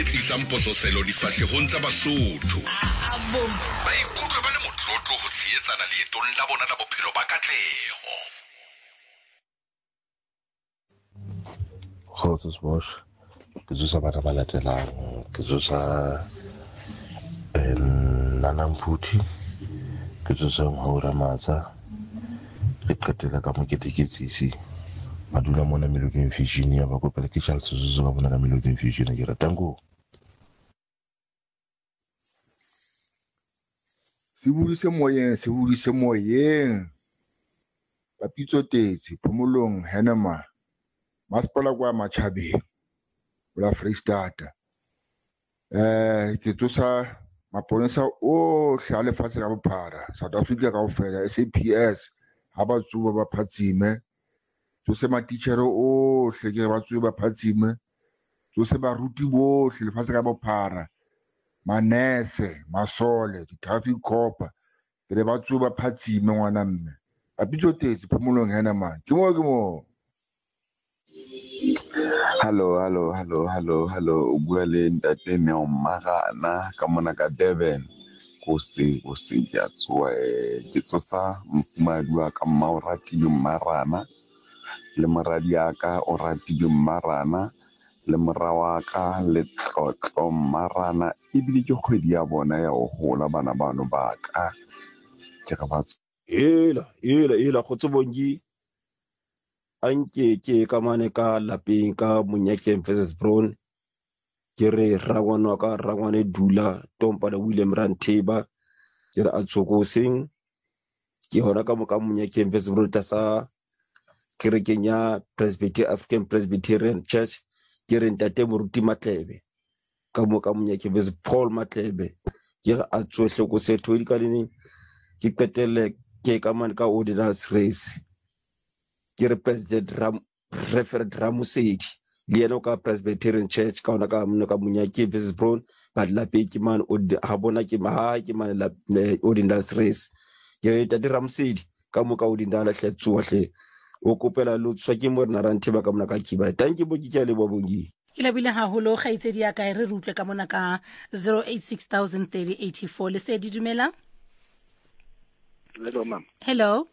Tlisamposo selo difahlehong tsa Basotho. Ba ikutlwa ba le motlotlo ho tshehetsana leetong la bona la bophelo ba katleho. Kgotso Bosch, ke tsosa bana ba latelang, ke tsosa Nana Mputi, ke tsosa Mhaura Matsa, re qetela ka Moketeketsisi, madula mona Melody Fusion ya ba kopela ke Charles Zuzu ka bona ka Melody Fusion ke ratang go. Se budise moyeng. Papitso Tetsi, Phomolong, Henema, Masepala kwa Matjhabeng, la Freistata. Ke tsosa maponesa ohle a lefatshe ka bophara, South Africa kaofela, SAPS, ha ba tsuba ba phatsime, tsose matitjhere ohle ke ba tsuba ba phatsime, tsose baruti bohle lefatshe ka bophara, manese, masole, di-traffic cop, ke le ba tsuba ba phatsime ngwana mme. Papitso Tetsi, Phomolong, Henema, ke mo. Hello. O bua le ntate Neo Magana ka mona ka Durban. Go se ke a tsoa ke tsosa mfumadi wa ka Maurati Marana le moradi ya ka o Ratile Marana le mora wa ka le Tlotlo Marana ebile ke kgwedi ya bona ya ho hola bana bano ba ka ke ga ba Ela go tsebongi anke ke ka mane ka lapeng ka Monyakeng versus Brown ke re rangwana ka rangwane dula Tompa da William Rantheba ke re a Tsokoseng ke hona ka moka Monyakeng versus Brown sa kerekeng ya African Presbyterian Church ke re ntate Moruti Matlebe ka moka Monyakeng versus Paul Matlebe ke re a tsohle go setho di ka ding ke qetelle ke ka mane ka ordinance race ke represent Reverend Ramusedi le yena ka Presbyterian Church ka ona ka Monyakeng versus Brown ba lape ke man ha bona ke man la ordinance race ke tate Ramusedi ka moka ordinance hle tsohle o kopela lo tswa ke mo rena Rantheba ka mona ka Kiba tanki bo ke le bobongi ke lebile haholo kgaitsedi ya ka re rutlwe ka mona ka 08603084 le se di dumela. Hello ma'am. Hello.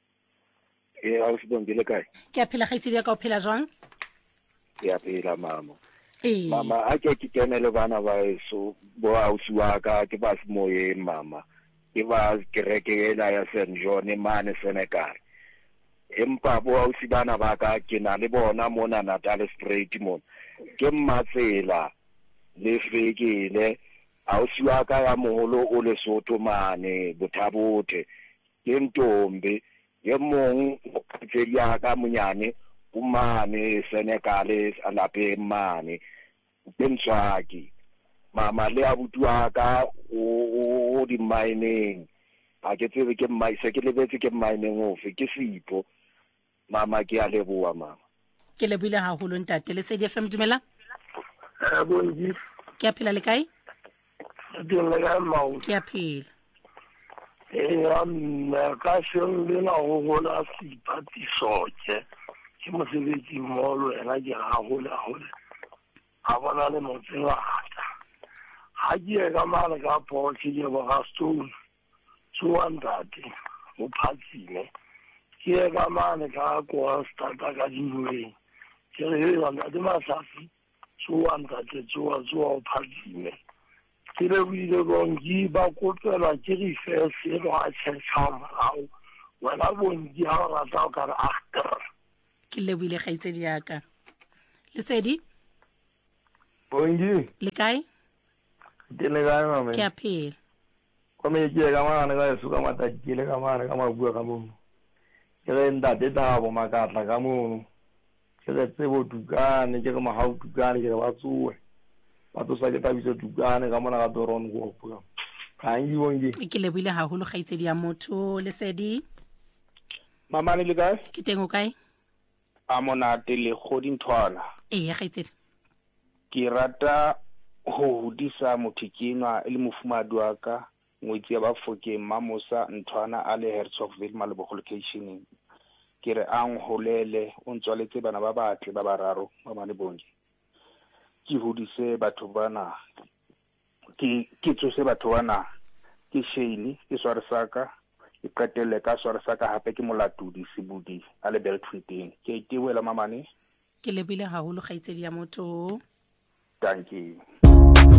A o se le kae? Ke a phela kgaitsedi ya ka o phela jwang? Ke a phela mama. Mama a ke kene le bana ba eso bo a usiwa ka ke ba se moyeng mama. Ke ba kereke ela ya St John mane Senegal. Empa bo a usi bana ba ka ke na le bona mona Natal Street mon. Ke Mmatsela le Fekile a usiwa ka ya moholo o Lesotho mane Bothabothe. Ke Ntombi ye mong tseya ka monyane umane Senegales alape mane bentswaki mama le abutua ka o di mining a ke tsebe ke se ke lebetse ke mining ofe ke Sipho mama ke a leboa mama ke lebile haholo ntate le se di FM dumela bonji ke a phela le kae dumela mau ke a phela ka sheng le na go gola sipati soke ke mosebetsi molo ena ke haholo a bona le motse ngata ha ke ka mala ka Porsche ke ba Stone 200 mo phatsime ke ka mala ka kwa starta ka dinwe ke re ga nna de masafi 200 tswa o phatsime ke le wile bongi ba kopela ke di fese go a tshetsama ao wena bongi ha ra tsa ka after ke le wile kgaitsedi ya ka le sedi bongi le kae ke le ga mama ke a phela kome ke ga mana ga su ka mata ke le ga mana ka mabua ka mo ke re nda de da bo makatla ka mo ke re tsebo dukane ke ga ma ha dukane ke ba tsuwe batho sa ke tabitse dukane ka mona ga doron go bua ka ngi bongi ke le bile haholo kgaitsedi ya motho le sedi mama le kae ke teng o kae a monate le goding thwala ya kgaitsedi ke rata ho hudisa mothekinwa le mofumadi wa ka ngwetsi ya Bafokeng Mamosa Nthwana a le Herzogsville Malebo location ke re ang holele o ntswaletse bana ba batle ba bararo ba Malebongi ke hodise batho bana ke tsose batho bana ke Shane ke sware saka ke qetelle ka sware saka hape ke molatodi Sebudi a le Beltwiteng ke itewela mamane ke lebile haholo kgaitsedi ya motho thank you